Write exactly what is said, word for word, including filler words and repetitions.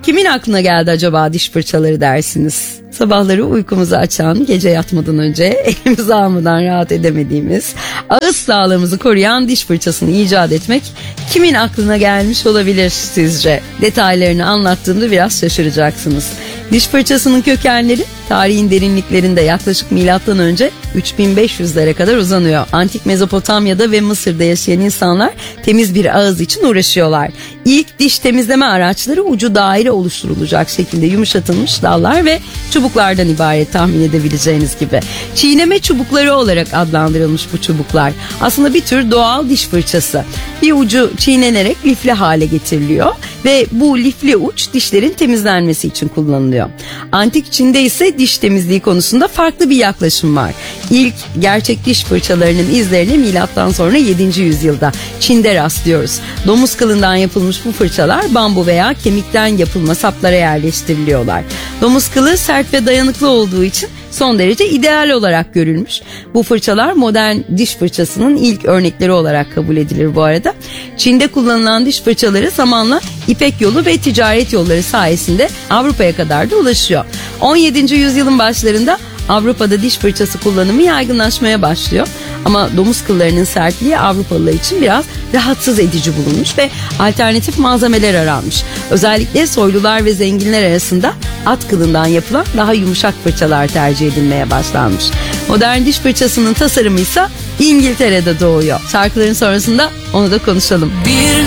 Kimin aklına geldi acaba diş fırçaları dersiniz? Sabahları uykumuzu açan, gece yatmadan önce elimizi almadan rahat edemediğimiz, ağız sağlığımızı koruyan diş fırçasını icat etmek kimin aklına gelmiş olabilir sizce? Detaylarını anlattığımda biraz şaşıracaksınız. Diş fırçasının kökenleri tarihin derinliklerinde yaklaşık milattan önce üç bin beş yüzlere kadar uzanıyor. Antik Mezopotamya'da ve Mısır'da yaşayan insanlar temiz bir ağız için uğraşıyorlar. İlk diş temizleme araçları ucu daire oluşturulacak şekilde yumuşatılmış dallar ve çubuklardan ibaret, tahmin edebileceğiniz gibi. Çiğneme çubukları olarak adlandırılmış bu çubuklar. Aslında bir tür doğal diş fırçası. Bir ucu çiğnenerek lifli hale getiriliyor ve bu lifli uç dişlerin temizlenmesi için kullanılıyor. Antik Çin'de ise diş temizliği konusunda farklı bir yaklaşım var. İlk gerçek diş fırçalarının izlerine milattan sonra yedinci yüzyılda Çin'de rastlıyoruz. Domuz kılından yapılmış bu fırçalar bambu veya kemikten yapılma saplara yerleştiriliyorlar. Domuz kılı sert ve dayanıklı olduğu için son derece ideal olarak görülmüş. Bu fırçalar modern diş fırçasının ilk örnekleri olarak kabul edilir bu arada. Çin'de kullanılan diş fırçaları zamanla İpek yolu ve ticaret yolları sayesinde Avrupa'ya kadar da ulaşıyor. on yedinci yüzyılın başlarında Avrupa'da diş fırçası kullanımı yaygınlaşmaya başlıyor. Ama domuz kıllarının sertliği Avrupalılar için biraz rahatsız edici bulunmuş ve alternatif malzemeler aranmış. Özellikle soylular ve zenginler arasında at kılından yapılan daha yumuşak fırçalar tercih edilmeye başlanmış. Modern diş fırçasının tasarımı ise İngiltere'de doğuyor. Şarkıların sonrasında onu da konuşalım. Bir